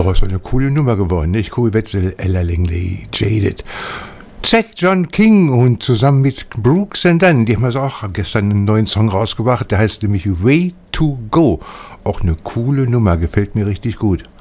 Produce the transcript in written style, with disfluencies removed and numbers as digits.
Ja, ist eine coole Nummer geworden, nicht? Cool Wetzel, Ella Langley, Jaded. Zack John King und zusammen mit Brooks and Dunn, die haben also auch gestern einen neuen Song rausgebracht, der heißt nämlich Way to Go. Auch eine coole Nummer, gefällt mir richtig gut.